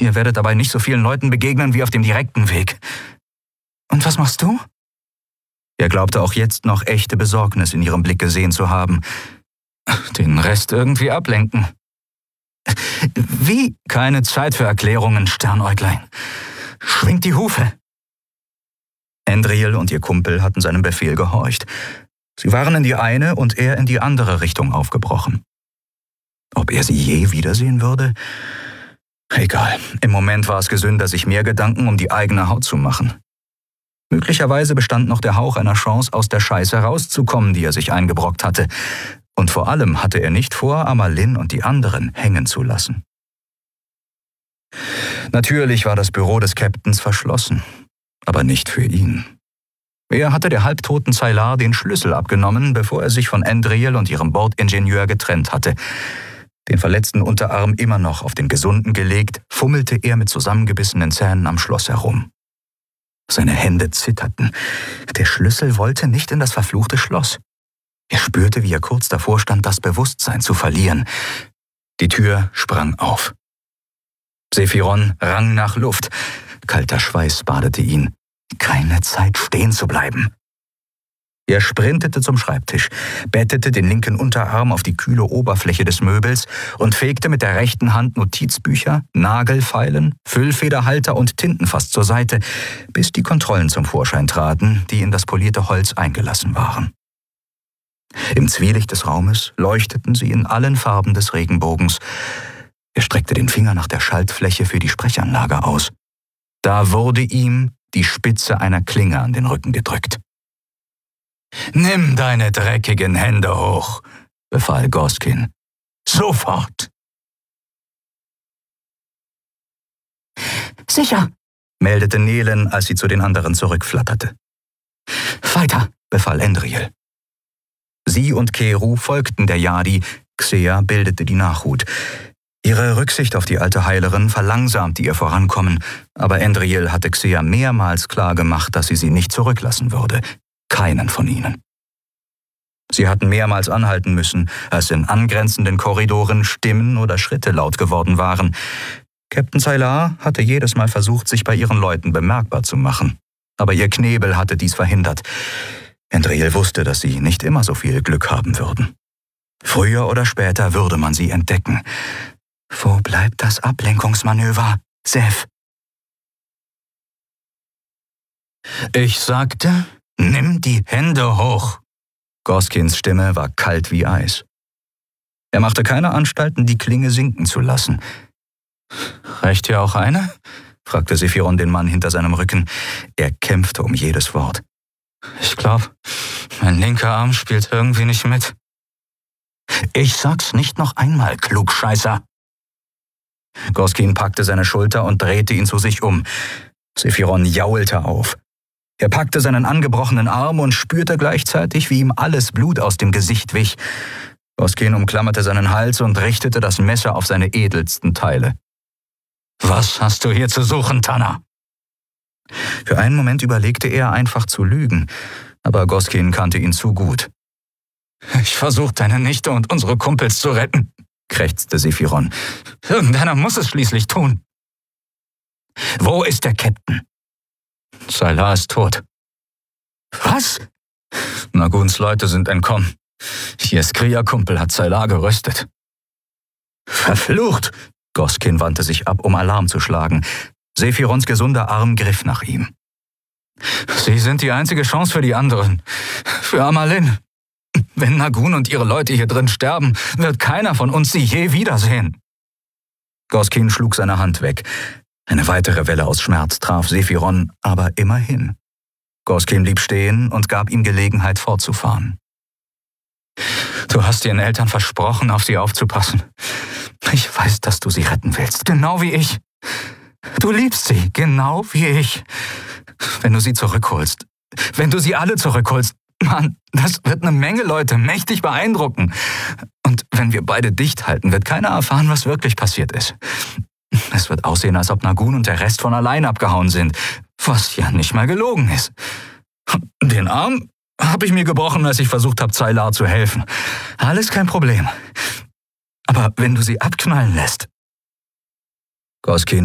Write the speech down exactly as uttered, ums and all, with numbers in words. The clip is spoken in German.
Ihr werdet dabei nicht so vielen Leuten begegnen wie auf dem direkten Weg. Und was machst du? Er glaubte auch jetzt noch echte Besorgnis in ihrem Blick gesehen zu haben. Den Rest irgendwie ablenken. Wie? Keine Zeit für Erklärungen, Sternäuglein. Schwingt die Hufe. Andriel und ihr Kumpel hatten seinem Befehl gehorcht. Sie waren in die eine und er in die andere Richtung aufgebrochen. Ob er sie je wiedersehen würde? Egal, im Moment war es gesünder, sich mehr Gedanken um die eigene Haut zu machen. Möglicherweise bestand noch der Hauch einer Chance, aus der Scheiße rauszukommen, die er sich eingebrockt hatte. Und vor allem hatte er nicht vor, Amalin und die anderen hängen zu lassen. Natürlich war das Büro des Captains verschlossen, aber nicht für ihn. Er hatte der halbtoten Zaylar den Schlüssel abgenommen, bevor er sich von Andriel und ihrem Bordingenieur getrennt hatte. Den verletzten Unterarm immer noch auf den gesunden gelegt, fummelte er mit zusammengebissenen Zähnen am Schloss herum. Seine Hände zitterten. Der Schlüssel wollte nicht in das verfluchte Schloss. Er spürte, wie er kurz davor stand, das Bewusstsein zu verlieren. Die Tür sprang auf. Sephiron rang nach Luft. Kalter Schweiß badete ihn. Keine Zeit, stehen zu bleiben. Er sprintete zum Schreibtisch, bettete den linken Unterarm auf die kühle Oberfläche des Möbels und fegte mit der rechten Hand Notizbücher, Nagelfeilen, Füllfederhalter und Tintenfass zur Seite, bis die Kontrollen zum Vorschein traten, die in das polierte Holz eingelassen waren. Im Zwielicht des Raumes leuchteten sie in allen Farben des Regenbogens. Er streckte den Finger nach der Schaltfläche für die Sprechanlage aus. Da wurde ihm die Spitze einer Klinge an den Rücken gedrückt. »Nimm deine dreckigen Hände hoch«, befahl Goskin. »Sofort!« »Sicher«, meldete Nelen, als sie zu den anderen zurückflatterte. »Weiter«, befahl Andriel. Sie und Keru folgten der Yadi, Xea bildete die Nachhut. Ihre Rücksicht auf die alte Heilerin verlangsamte ihr Vorankommen, aber Andriel hatte Xea mehrmals klargemacht, dass sie sie nicht zurücklassen würde. Keinen von ihnen. Sie hatten mehrmals anhalten müssen, als in angrenzenden Korridoren Stimmen oder Schritte laut geworden waren. Captain Zaylar hatte jedes Mal versucht, sich bei ihren Leuten bemerkbar zu machen. Aber ihr Knebel hatte dies verhindert. Andriel wusste, dass sie nicht immer so viel Glück haben würden. Früher oder später würde man sie entdecken. Wo bleibt das Ablenkungsmanöver, Sef? Ich sagte, nimm die Hände hoch. Goskins Stimme war kalt wie Eis. Er machte keine Anstalten, die Klinge sinken zu lassen. »Reicht hier auch eine?« fragte Sephiron den Mann hinter seinem Rücken. Er kämpfte um jedes Wort. »Ich glaube, mein linker Arm spielt irgendwie nicht mit.« »Ich sag's nicht noch einmal, Klugscheißer!« Goskin packte seine Schulter und drehte ihn zu sich um. Sephiron jaulte auf. Er packte seinen angebrochenen Arm und spürte gleichzeitig, wie ihm alles Blut aus dem Gesicht wich. Goskin umklammerte seinen Hals und richtete das Messer auf seine edelsten Teile. »Was hast du hier zu suchen, Tanner?« Für einen Moment überlegte er, einfach zu lügen, aber Goskin kannte ihn zu gut. »Ich versuche, deine Nichte und unsere Kumpels zu retten«, krächzte Sephiron. »Irgendeiner muss es schließlich tun.« »Wo ist der Captain?« »Zaylar ist tot.« »Was?« »Naguns Leute sind entkommen. Ihr Skria-Kumpel hat Zaylar geröstet.« »Verflucht!« Goskin wandte sich ab, um Alarm zu schlagen. Sephirons gesunder Arm griff nach ihm. »Sie sind die einzige Chance für die anderen. Für Amalin. Wenn Nagun und ihre Leute hier drin sterben, wird keiner von uns sie je wiedersehen.« Goskin schlug seine Hand weg. Eine weitere Welle aus Schmerz traf Sephiron, aber immerhin. Goskin blieb stehen und gab ihm Gelegenheit fortzufahren. »Du hast ihren Eltern versprochen, auf sie aufzupassen. Ich weiß, dass du sie retten willst, genau wie ich. Du liebst sie, genau wie ich. Wenn du sie zurückholst, wenn du sie alle zurückholst, Mann, das wird eine Menge Leute mächtig beeindrucken. Und wenn wir beide dicht halten, wird keiner erfahren, was wirklich passiert ist. Es wird aussehen, als ob Nagun und der Rest von allein abgehauen sind, was ja nicht mal gelogen ist. Den Arm habe ich mir gebrochen, als ich versucht habe, Zaylar zu helfen. Alles kein Problem. Aber wenn du sie abknallen lässt...« Goskin